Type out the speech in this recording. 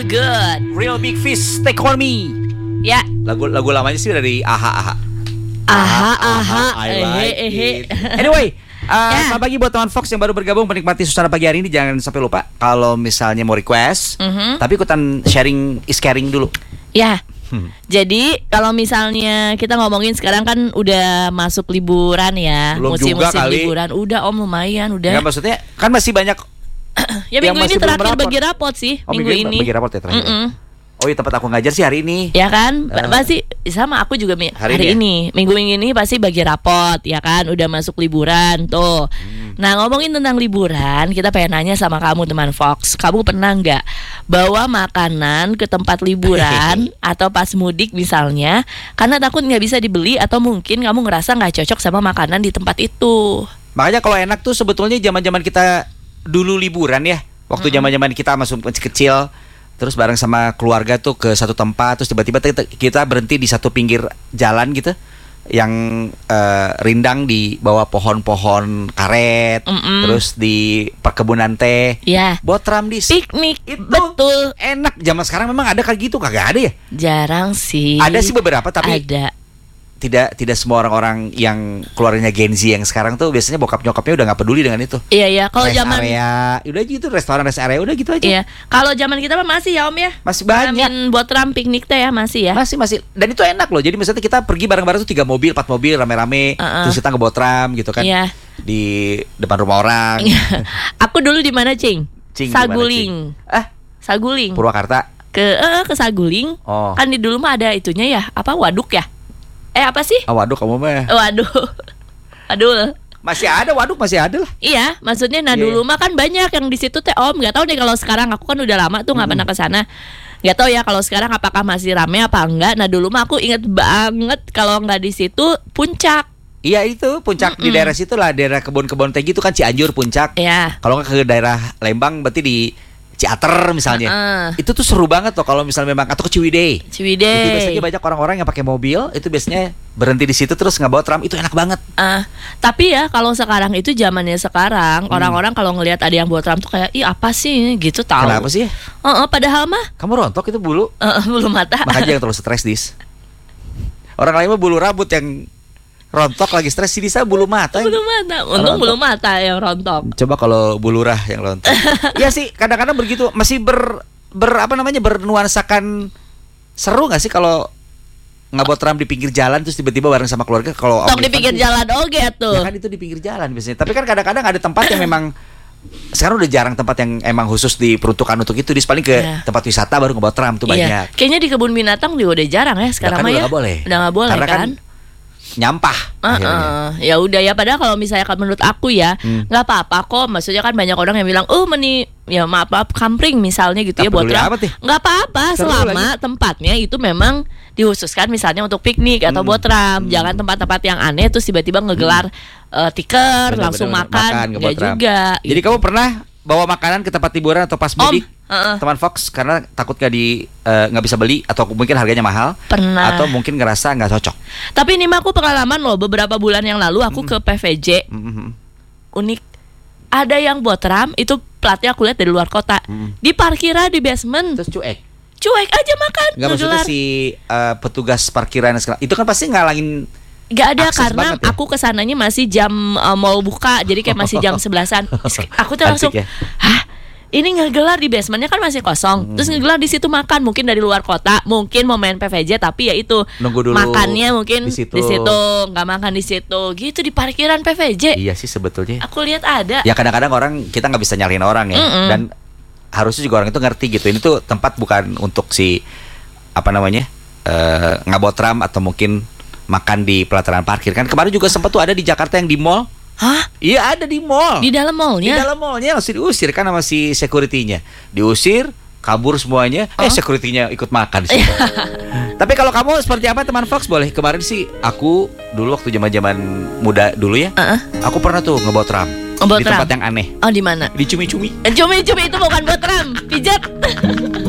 Good. Real Big Fish, Take On Me. Ya. Lagu lamanya sih dari Aha. I like it. Anyway, selamat pagi buat teman Fox yang baru bergabung menikmati suasana pagi hari ini. Jangan sampai lupa kalau misalnya mau request, tapi ikutan sharing is caring dulu. Ya. Jadi kalau misalnya kita ngomongin sekarang kan udah masuk liburan ya, Belum musim-musim juga kali. liburan. Udah lumayan udah. Ya maksudnya kan masih banyak. Ya yang minggu ini masih belum terakhir raport. bagi rapot sih. Oh, minggu ini bagi raport ya terakhir. Oh iya, tempat aku ngajar sih hari ini. ya kan, pasti sama aku juga hari ini. Minggu ini pasti bagi rapot ya kan, udah masuk liburan tuh. Nah, ngomongin tentang liburan, kita pengen nanya sama kamu teman Fox. Kamu pernah nggak bawa makanan ke tempat liburan atau pas mudik misalnya, karena takut nggak bisa dibeli atau mungkin kamu ngerasa nggak cocok sama makanan di tempat itu? Makanya kalau enak tuh sebetulnya zaman-zaman kita dulu liburan ya. Waktu zaman-zaman kita masih kecil, terus bareng sama keluarga tuh ke satu tempat, terus tiba-tiba kita berhenti di satu pinggir jalan gitu, yang rindang di bawah pohon-pohon karet, terus di perkebunan teh, botram di piknik, itu betul. Enak. Zaman sekarang memang ada kayak gitu, kagak ada ya? Jarang sih. Ada sih beberapa, tapi ada. Tidak semua orang-orang yang keluarnya Gen Z yang sekarang tuh biasanya bokap nyokapnya udah nggak peduli dengan itu. Iya. Kalau rest zaman area, udah gitu restoran rest area udah gitu aja. Iya. Kalau zaman kita mah masih ya Om ya. Masih banyak. Buat ram piknik teh ya masih ya. Masih. Dan itu enak loh. Jadi misalnya kita pergi bareng-bareng tuh 3 mobil, 4 mobil rame-rame, terus kita ngebot tram gitu kan. Iya. Di depan rumah orang. Aku dulu di mana, Cing? Saguling. Saguling. Purwakarta. Ke Saguling. Oh. Kan di dulu mah ada itunya ya. Apa waduk ya? Apa sih? Waduh kamu mah. Waduh. Masih ada waduk, masih ada lah. Iya, maksudnya dulu mah kan banyak yang di situ teh Om. Gak tahu nih kalau sekarang, aku kan udah lama tuh nggak pernah ke sana. Gak tahu ya kalau sekarang apakah masih rame apa enggak. Nah dulu mah aku inget banget kalau nggak di situ Puncak. Iya itu Puncak di daerah situ lah, daerah kebun-kebun teh gitu kan, Cianjur Puncak. Iya. Kalau nggak ke daerah Lembang berarti di Ciater misalnya. Itu tuh seru banget tuh kalau misalnya memang, atau ke Ciwidey. Itu biasanya banyak orang-orang yang pakai mobil, itu biasanya berhenti di situ terus ngebawa tram, itu enak banget. Tapi ya kalau sekarang itu zamannya sekarang, orang-orang kalau ngelihat ada yang bawa tram tuh kayak, ih apa sih gitu tahu. Kenapa sih? Padahal mah kamu rontok itu bulu. Bulu mata. Makanya yang terlalu stres dis. Orang lain mah bulu rambut yang rontok lagi stres, sih bisa bulu mata. Bulu mata. Untung bulu mata yang rontok. Coba kalau bulurah yang rontok. Iya sih, kadang-kadang begitu. Masih bernuansakan seru nggak sih kalau ngabot tram di pinggir jalan terus tiba-tiba bareng sama keluarga. Kalau di pinggir jalan tuh. Ya kan itu di pinggir jalan biasanya. Tapi kan kadang-kadang ada tempat yang memang sekarang udah jarang tempat yang emang khusus diperuntukkan untuk itu. Di paling ke tempat wisata baru ngebawa tram tuh banyak. Kayaknya di kebun binatang juga udah jarang ya sekarang mah ya. Udah nggak boleh karena kan nyampah. Ya udah ya, padahal kalau misalnya menurut aku ya nggak apa-apa kok. Maksudnya kan banyak orang yang bilang ya maaf kampring misalnya gitu ya buat tram. Nggak apa-apa selama tempatnya itu memang dikhususkan misalnya untuk piknik atau buat tram. Jangan tempat-tempat yang aneh terus tiba-tiba ngegelar tiker langsung makan nggak juga. Jadi kamu pernah bawa makanan ke tempat liburan atau pas mudik? Teman Fox karena takut nggak bisa beli atau mungkin harganya mahal. Pernah. Atau mungkin ngerasa nggak cocok. Tapi ini mah aku pengalaman loh, beberapa bulan yang lalu aku ke PVJ. Unik. Ada yang buat tram itu platnya aku lihat dari luar kota. Di parkiran di basement. Terus cuek aja makan. Nggak maksudnya si petugas parkiran itu kan pasti ngalangin. Gak ada karena aku kesananya masih jam mall buka, jadi kayak masih jam 11-an. Aku tuh langsung, ini ngegelar di basementnya kan masih kosong. Terus ngegelar di situ makan, mungkin dari luar kota, mungkin mau main PVJ tapi ya itu nunggu dulu makannya mungkin di situ, nggak makan di situ, gitu di parkiran PVJ. Iya sih sebetulnya. Aku lihat ada. Ya kadang-kadang orang kita nggak bisa nyalain orang ya, dan harusnya juga orang itu ngerti gitu. Ini tuh tempat bukan untuk si ngabot tram atau mungkin makan di pelataran parkir. Kan kemarin juga sempat tuh ada di Jakarta yang di mall. Hah? Iya ada di mall. Di dalam mallnya? Di dalam mallnya langsung diusir kan sama si security-nya. Diusir, kabur semuanya. Security-nya ikut makan sih. Tapi kalau kamu seperti apa teman Fox boleh. Kemarin sih aku dulu waktu zaman-zaman muda dulu ya. Aku pernah tuh ngebawa tram di tempat yang aneh. Di mana? Di Cumi-Cumi. Cumi-cumi itu bukan buat tram, pijat.